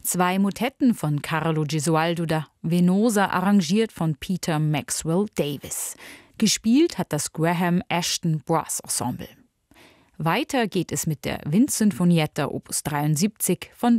2 Motetten von Carlo Gesualdo da Venosa, arrangiert von Peter Maxwell Davies. Gespielt hat das Graham Ashton Brass Ensemble. Weiter geht es mit der Windsinfonietta Opus 73 von